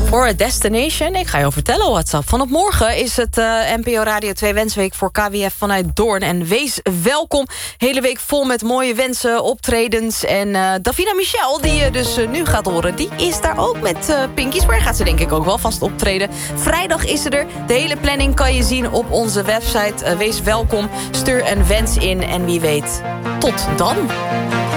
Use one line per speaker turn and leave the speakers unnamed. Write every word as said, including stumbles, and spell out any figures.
Voor a Destination, ik ga je al vertellen, WhatsApp. Vanaf morgen is het uh, N P O Radio twee Wensweek voor K W F vanuit Doorn. En wees welkom. Hele week vol met mooie wensen, optredens. En uh, Davina Michel, die je dus uh, nu gaat horen, die is daar ook met uh, Pinky Swear. Gaat ze denk ik ook wel vast optreden. Vrijdag is ze er. De hele planning kan je zien op onze website. Uh, wees welkom. Stuur een wens in en wie weet, tot dan.